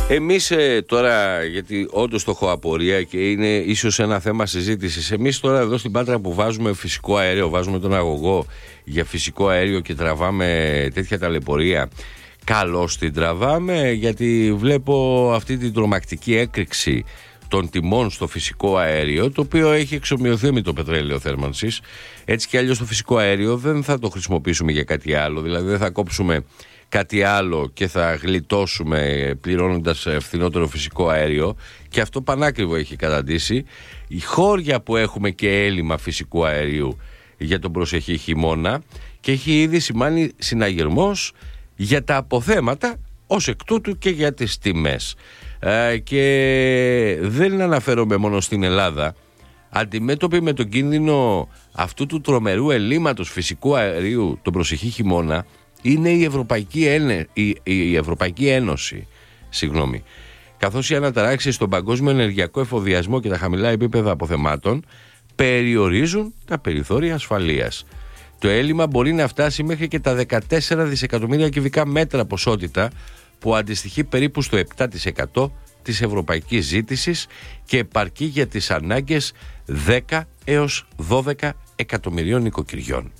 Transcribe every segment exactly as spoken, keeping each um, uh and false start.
Εμείς ε, τώρα, γιατί όντως το έχω απορία και είναι ίσως ένα θέμα συζήτησης, εμείς τώρα εδώ στην Πάτρα που βάζουμε φυσικό αέριο, βάζουμε τον αγωγό για φυσικό αέριο και τραβάμε τέτοια ταλαιπωρία, καλώς την τραβάμε? Γιατί βλέπω αυτή την τρομακτική έκρηξη των τιμών στο φυσικό αέριο, το οποίο έχει εξομοιωθεί με το πετρέλαιο θέρμανσης. Έτσι κι αλλιώς το φυσικό αέριο δεν θα το χρησιμοποιήσουμε για κάτι άλλο, δηλαδή δεν θα κόψουμε κάτι άλλο και θα γλιτώσουμε πληρώνοντας φθηνότερο φυσικό αέριο, και αυτό πανάκριβο έχει καταντήσει. Η χώρια που έχουμε και έλλειμμα φυσικού αερίου για τον προσεχή χειμώνα, και έχει ήδη σημάνει συναγερμός για τα αποθέματα, ως εκ τούτου και για τις τιμές. Ε, και δεν αναφέρομαι μόνο στην Ελλάδα. Αντιμέτωποι με τον κίνδυνο αυτού του τρομερού ελλείμματος φυσικού αερίου τον προσεχή χειμώνα είναι η Ευρωπαϊκή, Ένε, η, η Ευρωπαϊκή Ένωση, συγγνώμη, καθώς οι αναταράξεις στον παγκόσμιο ενεργειακό εφοδιασμό και τα χαμηλά επίπεδα αποθεμάτων περιορίζουν τα περιθώρια ασφαλείας. Το έλλειμμα μπορεί να φτάσει μέχρι και τα δεκατέσσερα δισεκατομμύρια κυβικά μέτρα ποσότητα, που αντιστοιχεί περίπου στο επτά τοις εκατό της ευρωπαϊκής ζήτησης και επαρκεί για τις ανάγκες δέκα έως δώδεκα εκατομμυρίων νοικοκυριών.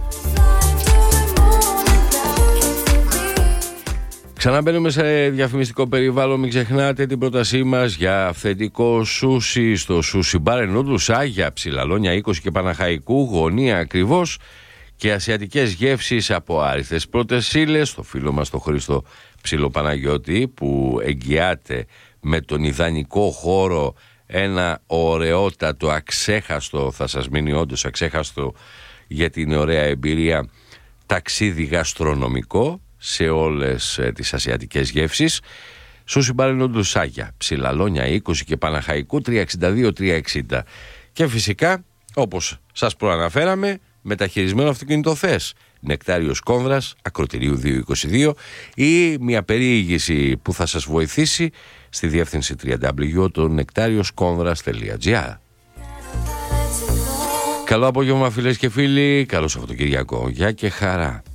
Ξαναμπαίνουμε σε διαφημιστικό περιβάλλον. Μην ξεχνάτε την πρότασή μας για αυθεντικό σούσι στο Sushi Bar Noodles Άγια, Ψηλαλόνια είκοσι και Παναχαϊκού, γωνία ακριβώς, και ασιατικές γεύσεις από άριστες πρώτες ύλες. Στο φίλο μας το Χρήστο Ψιλοπαναγιώτη, που εγγυάται με τον ιδανικό χώρο ένα ωραιότατο, αξέχαστο, θα σας μείνει όντως αξέχαστο για την ωραία εμπειρία, ταξίδι γαστρονομικό σε όλες ε, τις ασιατικές γεύσεις. Sushi Bar Noodles Άγια, Ψηλαλόνια είκοσι και Παναχαϊκού τριακόσια εξήντα δύο τριακόσια εξήντα. Και φυσικά, όπως σας προαναφέραμε, μεταχειρισμένο αυτοκινητοθές Νεκτάριος Κόνδρας, Ακροτηρίου δύο είκοσι δύο, ή μια περιήγηση που θα σας βοηθήσει στη διεύθυνση double-u double-u double-u τελεία νεκτάριος κόνδρας τελεία τζι άρ. Καλό απόγευμα φίλες και φίλοι, καλό Σαββατοκυριακό, γεια και χαρά.